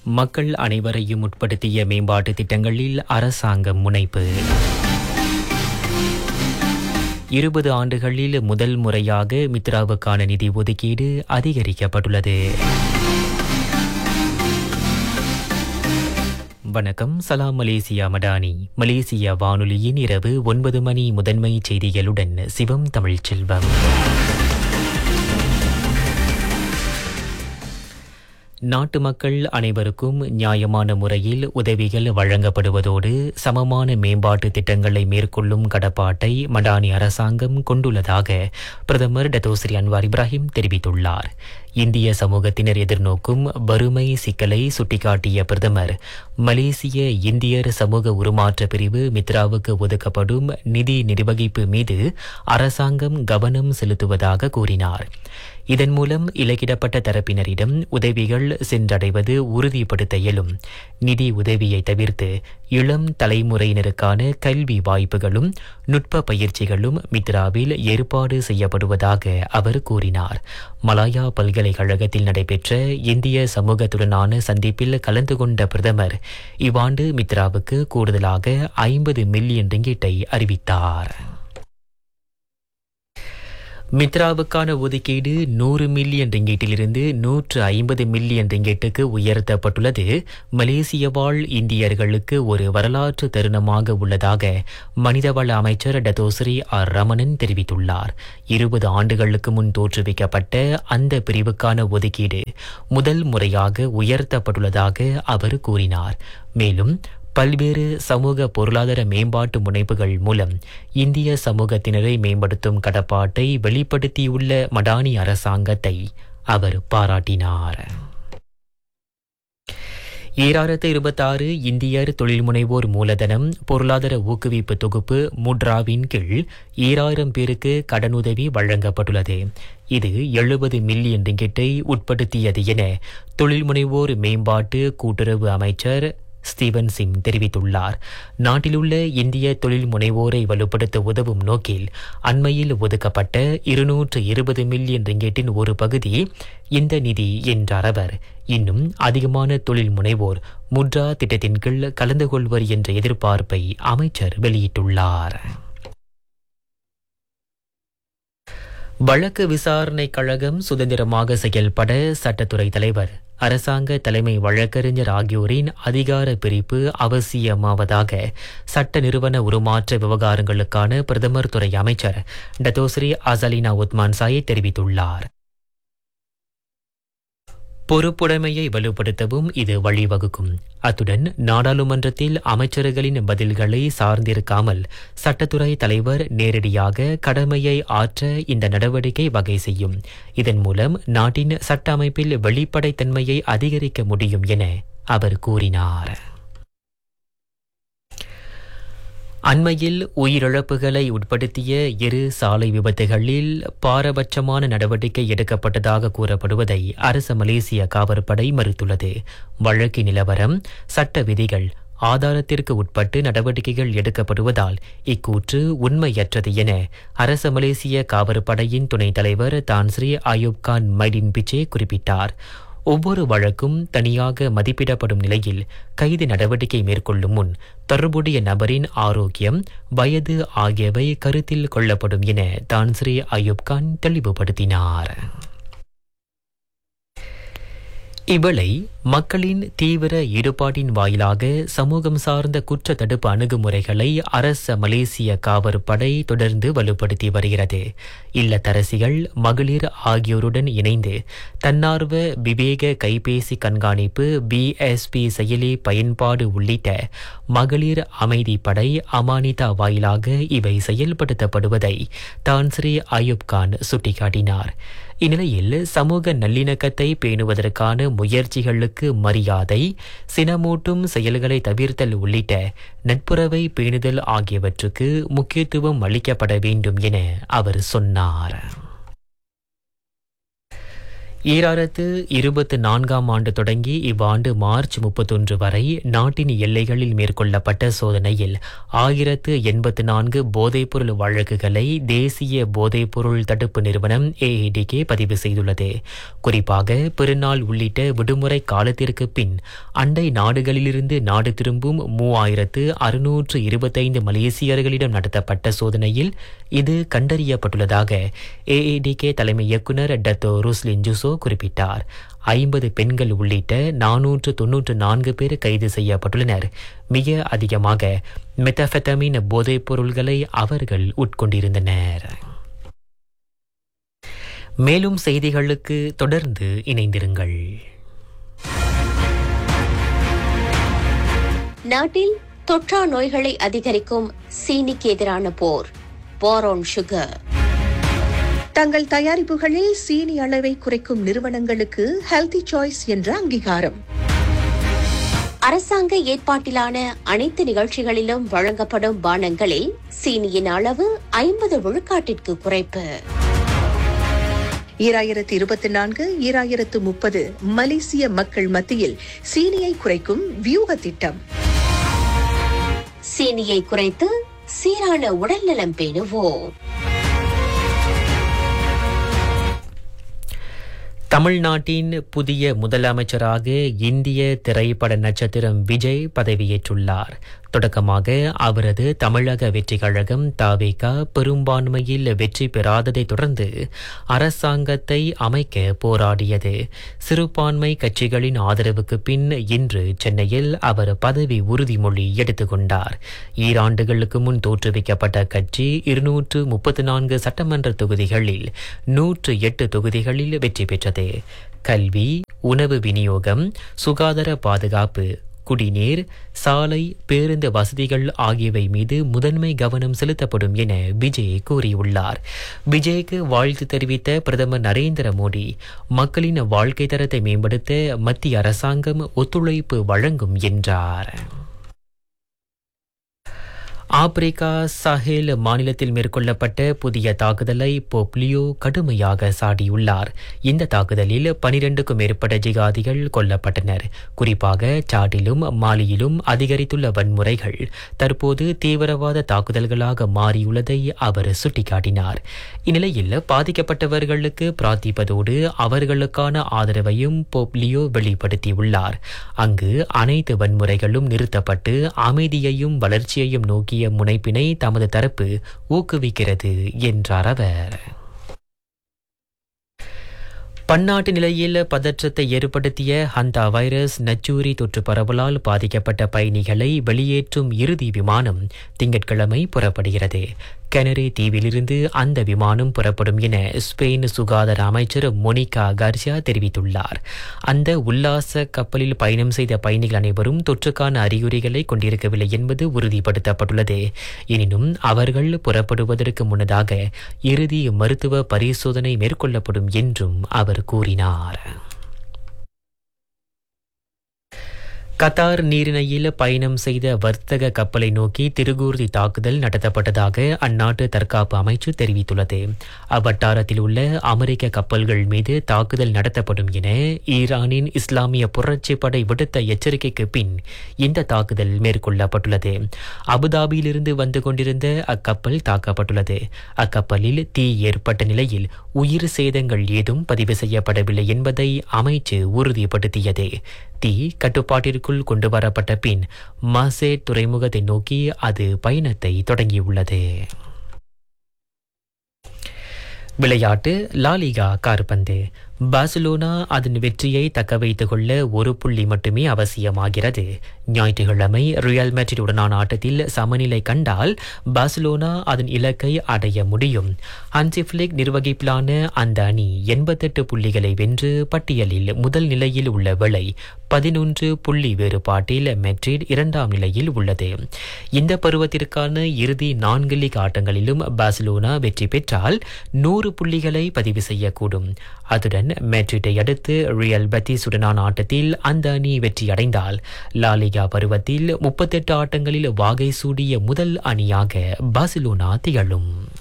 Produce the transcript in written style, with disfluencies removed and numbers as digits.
மக்கள் அனைவரையும் உட்படுத்திய மேம்பாட்டு திட்டங்களில் அரசாங்கம் முனைப்பு. 20 ஆண்டுகளில் முதல் முறையாக மித்ராவுக்கான நிதி ஒதுக்கீடு அதிகரிக்கப்பட்டுள்ளது. வணக்கம், சலாம் மலேசியா மடானி. மலேசியா வானொலியின் இரவு 9 மணி முதன்மை செய்திகளுடன் சிவம் தமிழ்ச்செல்வம். நாட்டு மக்கள் அனைவருக்கும் நியாயமான முறையில் உதவிகள் வழங்கப்படுவதோடு சமமான மேம்பாட்டு திட்டங்களை மேற்கொள்ளும் கடப்பாட்டை மடானி அரசாங்கம் கொண்டுள்ளதாக பிரதமர் டத்தோஸ்ரீ அன்வார் இப்ராஹிம் தெரிவித்துள்ளார். இந்திய சமூகத்தினர் எதிர்நோக்கும் வறுமை சிக்கலை சுட்டிக்காட்டிய பிரதமர், மலேசிய இந்தியர் சமூக உருமாற்ற பிரிவு மித்ராவுக்கு ஒதுக்கப்படும் நிதி நிர்வகிப்பு மீது அரசாங்கம் கவனம் செலுத்துவதாக கூறினார். இதன் மூலம் இலக்கிடப்பட்ட தரப்பினரிடம் உதவிகள் சென்றடைவது உறுதிப்படுத்த இயலும். நிதி உதவியை தவிர்த்து இளம் தலைமுறையினருக்கான கல்வி வாய்ப்புகளும் நுட்ப பயிற்சிகளும் மித்ராவில் ஏற்பாடு செய்யப்படுவதாக அவர் கூறினார். மலாயா பல்கலைக்கழகத்தில் நடைபெற்ற இந்திய சமூகத்துடனான சந்திப்பில் கலந்து கொண்ட பிரதமர் இவ்வாண்டு மித்ராவுக்கு கூடுதலாக 50 மில்லியன் ரிங்கிட்டை அறிவித்தார். மித்ராவுக்கான ஒதுக்கீடு 100 மில்லியன் ரிங்கெட்டிலிருந்து 150 மில்லியன் ரிங்கெட்டுக்கு உயர்த்தப்பட்டுள்ளது மலேசிய வாழ் இந்தியர்களுக்கு ஒரு வரலாற்று தருணமாக உள்ளதாக மனிதவள அமைச்சர் டத்தோஸ்ரீ ஆர் ரமணன் தெரிவித்துள்ளார். 20 ஆண்டுகளுக்கு முன் தோற்றுவிக்கப்பட்ட அந்த பிரிவுக்கான ஒதுக்கீடு முதல் முறையாக உயர்த்தப்பட்டுள்ளதாக அவர் கூறினார். மேலும் பல்வேறு சமூக பொருளாதார மேம்பாட்டு முனைப்புகள் மூலம் இந்திய சமூகத்தினரை மேம்படுத்தும் கடப்பாட்டை வெளிப்படுத்தியுள்ள மடானி அரசாங்கத்தை அவர் பாராட்டினார். 2026 இந்தியர் தொழில் முனைவோர் மூலதனம் பொருளாதார ஊக்குவிப்பு தொகுப்பு முட்ராவின் கீழ் 2000 பேருக்கு கடனுதவி வழங்கப்பட்டுள்ளது. இது 70 மில்லியன் ரிங்கிட்டை உட்படுத்தியது என தொழில் முனைவோர் மேம்பாட்டு கூட்டுறவு அமைச்சர் ஸ்டீவன் சிம் தெரிவித்துள்ளார். நாட்டிலுள்ள இந்திய தொழில் முனைவோரை வலுப்படுத்த உதவும் நோக்கில் அண்மையில் ஒதுக்கப்பட்ட 220 மில்லியன் ரிங்கெட்டின் ஒரு பகுதி இந்த நிதி என்றார் அவர். இன்னும் அதிகமான தொழில் முனைவோர் முட்ரா திட்டத்தின் கீழ் கலந்து கொள்வர் என்ற எதிர்பார்ப்பை அமைச்சர் வெளியிட்டுள்ளார். வழக்கு விசாரணை கழகம் சுதந்திரமாக செயல்பட சட்டத்துறை தலைவர், அரசாங்க தலைமை வழக்கறிஞர் ஆகியோரின் அதிகார பிரிப்பு அவசியமாவதாக சட்ட நிறுவன உருமாற்ற விவகாரங்களுக்கான பிரதமர் துறை அமைச்சர் டத்தோஸ்ரீ அசலினா உத்மான் சாயே தெரிவித்துள்ளார். பொறுப்புடைமையை வலுப்படுத்தவும் இது வழிவகுக்கும். அத்துடன் நாடாளுமன்றத்தில் அமைச்சர்களின் பதில்களை சார்ந்திருக்காமல் சட்டத்துறை தலைவர் நேரடியாக கடமையை ஆற்ற இந்த நடவடிக்கை வகை செய்யும். இதன் மூலம் நாட்டின் சட்ட அமைப்பில் வெளிப்படைத்தன்மையை அதிகரிக்க முடியும் என அவர் கூறினார். அண்மையில் உயிரிழப்புகளை உட்படுத்திய 2 சாலை விபத்துகளில் பாரபட்சமான நடவடிக்கை எடுக்கப்பட்டதாக கூறப்படுவதை அரசு மலேசிய காவற்படை மறுத்துள்ளது. வழக்கு நிலவரம், சட்ட விதிகள் ஆதாரத்திற்கு உட்பட்டு நடவடிக்கைகள் எடுக்கப்படுவதால் இக்கூற்று உண்மையற்றது என அரசு மலேசிய காவற்படையின் துணைத் தலைவர் தான்ஸ்ரீ அயூப் கான் மைடின் பிச்சே குறிப்பிட்டார். ஒவ்வொரு வழக்கும் தனியாக மதிப்பிடப்படும் நிலையில் கைது நடவடிக்கை மேற்கொள்ளும் முன் தொடர்புடைய நபரின் ஆரோக்கியம், வயது ஆகியவை கருத்தில் கொள்ளப்படும் என தான்ஸ்ரீ அயூப் கான் தெளிவுபடுத்தினார். இவளை மக்களின் தீவிர ஈடுபாட்டின் வாயிலாக சமூகம் சார்ந்த குற்ற தடுப்பு அணுகுமுறைகளை அரச மலேசிய காவற்படை தொடர்ந்து வலுப்படுத்தி வருகிறது. இல்லத்தரசிகள், மகளிர் ஆகியோருடன் இணைந்து தன்னார்வ விவேக கைபேசி கண்காணிப்பு, BSP செயலி பயன்பாடு உள்ளிட்ட மகளிர் அமைதிப்படை அமானிதா வாயிலாக இவை செயல்படுத்தப்படுவதை தான்ஸ்ரீ அயூப் கான் சுட்டிக்காட்டினார். இந்நிலையில் சமூக நல்லிணக்கத்தை பேணுவதற்கான முயற்சிகளுக்கு மரியாதை, சினமூட்டும் செயல்களை தவிர்த்தல் உள்ளிட்ட நட்புறவை பேணுதல் ஆகியவற்றுக்கு முக்கியத்துவம் அளிக்கப்பட வேண்டும் என அவர் சொன்னார். 2024 தொடங்கி இவ்வாண்டு மார்ச் 31 வரை நாட்டின் எல்லைகளில் மேற்கொள்ளப்பட்ட சோதனையில் 1084 போதைப்பொருள் வழக்குகளை தேசிய போதைப்பொருள் தடுப்பு நிறுவனம் AADK பதிவு செய்துள்ளது. குறிப்பாக பெருநாள் உள்ளிட்ட விடுமுறை காலத்திற்கு பின் அண்டை நாடுகளிலிருந்து நாடு திரும்பும் 3625 மலேசியர்களிடம் நடத்தப்பட்ட சோதனையில் இது கண்டறியப்பட்டுள்ளதாக AADK தலைமை இயக்குநர் டத்தோ ருஸ்லின் ஜூசோ குறிப்பிட்டார். 50 பெண்கள் உள்ளிட்ட 494 பேர் கைது செய்யப்பட்டுள்ளனர். மிக அதிகமாக மெத்தபெட்டமின் போதைப் பொருள்களை அவர்கள் உட்கொண்டிருந்தனர். மேலும் செய்திகளுக்கு தொடர்ந்து இணைந்திருங்கள். நாட்டில் தொற்றா நோய்களை அதிகரிக்கும் சீனிக்கு எதிரான போர் ஆன் சுகர். தங்கள் தயாரிப்புகளில் சீனி அளவை குறைக்கும் நிறுவனங்களுக்கு ஹெல்தி சாய்ஸ் என்ற அங்கீகாரம். அரசாங்க ஏற்பாட்டிலான அனைத்து நிகழ்ச்சிகளிலும் வழங்கப்படும் பானங்களில் சீனியின் அளவு 50 விழுக்காட்டிற்கு குறைப்பு. 2024-2030 மலேசிய மக்கள் மத்தியில் சீனியை குறைக்கும் வியூக திட்டம். சீனியை குறைத்து சீரான உடல்நலம் பேணுவோம். தமிழ்நாட்டின் புதிய முதலமைச்சராக இந்திய திரைப்பட நட்சத்திரம் விஜய் பதவியேற்றுள்ளார். தொடக்கமாக அவரது தமிழக வெற்றி கழகம் தவேக பெரும்பான்மையில் வெற்றி பெறாததை தொடர்ந்து அரசாங்கத்தை அமைக்க போராடியது. சிறுபான்மை கட்சிகளின் ஆதரவுக்கு பின் இன்று சென்னையில் அவர் பதவி உறுதிமொழி எடுத்துக்கொண்டார். ஈராண்டுகளுக்கு முன் தோற்றுவிக்கப்பட்ட கட்சி 234 சட்டமன்ற தொகுதிகளில் 108 தொகுதிகளில் வெற்றி பெற்றது. கல்வி, உணவு விநியோகம், சுகாதார பாதுகாப்பு, குடிநீர், சாலை, பேருந்து வசதிகள் ஆகியவை மீது முதன்மை கவனம் செலுத்தப்படும் என விஜய் கூறியுள்ளார். விஜய்க்கு வாழ்த்து தெரிவித்த பிரதமர் நரேந்திர மோடி, மக்களின் வாழ்க்கை தரத்தை மேம்படுத்த மத்திய அரசாங்கம் ஒத்துழைப்பு வழங்கும் என்றார். ஆப்பிரிக்கா சஹேல் மாநிலத்தில் மேற்கொள்ளப்பட்ட புதிய தாக்குதலை போப் லியோ கடுமையாக சாடியுள்ளார். இந்த தாக்குதலில் 12க்கும் மேற்பட்ட ஜிகாதிகள் கொல்லப்பட்டனர். குறிப்பாக சாட்டிலும் மாலியிலும் அதிகரித்துள்ள வன்முறைகள் தற்போது தீவிரவாத தாக்குதல்களாக மாறியுள்ளதை அவர் சுட்டிக்காட்டினார். இந்நிலையில் பாதிக்கப்பட்டவர்களுக்கு பிரார்த்திப்பதோடு அவர்களுக்கான ஆதரவையும் போப் லியோ வெளிப்படுத்தியுள்ளார். அங்கு அனைத்து வன்முறைகளும் நிறுத்தப்பட்டு அமைதியையும் வளர்ச்சியையும் நோக்கிய முனைப்பினை தமது தரப்பு ஊக்குவிக்கிறது என்றார் அவர். பன்னாட்டு நிலையில் பதற்றத்தை ஏற்படுத்திய ஹந்தா வைரஸ் நச்சூரி தொற்று பரவலால் பாதிக்கப்பட்ட பயணிகளை வெளியேற்றும் இறுதி விமானம் திங்கட்கிழமை புறப்படுகிறது. கெனரி தீவிலிருந்து அந்த விமானம் புறப்படும் என ஸ்பெயின் சுகாதார அமைச்சர் மோனிகா கார்சியா தெரிவித்துள்ளார். அந்த உல்லாச கப்பலில் பயணம் செய்த பயணிகள் அனைவரும் தொற்றுக்கான அறிகுறிகளை கொண்டிருக்கவில்லை என்பது உறுதிப்படுத்தப்பட்டுள்ளது. எனினும் அவர்கள் புறப்படுவதற்கு முன்னதாக இறுதி மருத்துவ பரிசோதனை மேற்கொள்ளப்படும் என்றும் அவர் கூறினார். கத்தார் நீரிணையில் பயணம் செய்த வர்த்தக கப்பலை நோக்கி திருகூர்தி தாக்குதல் நடத்தப்பட்டதாக அந்நாட்டு தற்காப்பு அமைச்சு தெரிவித்துள்ளது. அவ்வட்டாரத்தில் உள்ள அமெரிக்க கப்பல்கள் மீது தாக்குதல் நடத்தப்படும் என ஈரானின் இஸ்லாமிய புரட்சி படை விடுத்த எச்சரிக்கைக்கு பின் இந்த தாக்குதல் மேற்கொள்ளப்பட்டுள்ளது. அபுதாபியிலிருந்து வந்து கொண்டிருந்த அக்கப்பல் தாக்கப்பட்டுள்ளது. அக்கப்பலில் தீ ஏற்பட்ட நிலையில் உயிர் சேதங்கள் ஏதும் பதிவு செய்யப்படவில்லை என்பதை அமைச்சு உறுதிப்படுத்தியது. தீ கட்டுப்பாட்டிற்குள் கொண்டுவரப்பட்ட பின் மாசேட் துறைமுகத்தை நோக்கி அது பயணத்தை தொடங்கியுள்ளது. விளையாட்டு. லாலிகா கால்பந்து. பார்சிலோனா அதன் வெற்றியை தக்க வைத்துக் கொள்ள ஒரு புள்ளி மட்டுமே அவசியமாகிறது. ஞாயிற்றுக்கிழமை ரியல் மேட்ரிட் உடனான ஆட்டத்தில் சமநிலை கண்டால் பார்சிலோனா அதன் இலக்கை அடைய முடியும். ஹன்சி ஃபிளிக் நிர்வகிப்பிலான அந்த அணி 88 புள்ளிகளை வென்று பட்டியலில் முதல் நிலையில் உள்ள வேளை 11 புள்ளி வேறுபாட்டில் மேட்ரிட் 2ஆம் நிலையில் உள்ளது. இந்த பருவத்திற்கான இறுதி 4 லீக் ஆட்டங்களிலும் பார்சிலோனா வெற்றி பெற்றால் 100 புள்ளிகளை பதிவு செய்யக்கூடும். அதுடன் மேட்ரிட்டை அடுத்து ரியல் பெட்டிஸ் உடனான ஆட்டத்தில் அந்த அணி வெற்றியடைந்தால் லாலிகா பருவத்தில் 38 ஆட்டங்களில் வாகை சூடிய முதல் அணியாக பார்சிலோனா திகழும்.